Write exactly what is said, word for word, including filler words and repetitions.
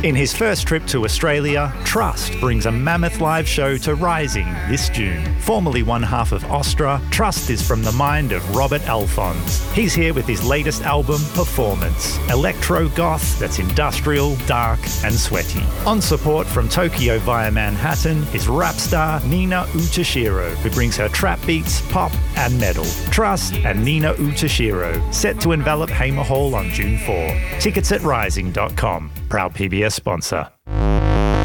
In his first trip to Australia, Trust brings a mammoth live show to Rising this June. Formerly one half of Ostra, Trust is from the mind of Robert Alphonse. He's here with his latest album, Performance, electro-goth that's industrial, dark and sweaty. On support from Tokyo via Manhattan is rap star Nina Utashiro, who brings her trap beats, pop and metal. Trust and Nina Utashiro, set to envelop Hamer Hall on June fourth. Tickets at rising dot com. Proud P B S sponsor.